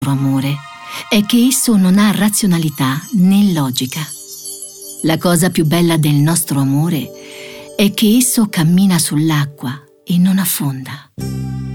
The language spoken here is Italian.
amore è che esso non ha razionalità né logica. La cosa più bella del nostro amore è che esso cammina sull'acqua e non affonda.